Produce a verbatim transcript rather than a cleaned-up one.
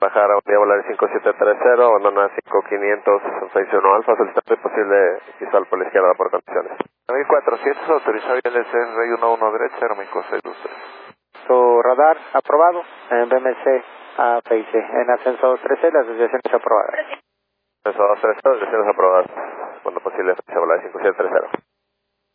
bajar a unidad volar cinco siete tres cero, abandona cinco quinientos sesenta y uno Alfa, solicitando posible visual por la izquierda por condiciones. nueve cuatrocientos autorizado I L C Rey uno uno derecha, Aeroméxico seis dos tres. Su radar aprobado en B M C A P I C. En ascenso dos trece, las desviaciones aprobadas. Ascenso dos trece, desviaciones aprobadas. Cuando posible, se volar cinco siete tres cero.